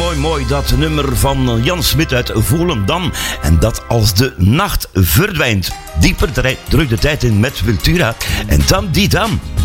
mooi, dat nummer van Jan Smit uit Volendam. En dat als de nacht verdwijnt. Dieper terug de tijd in met Wiltura. En dan die dam.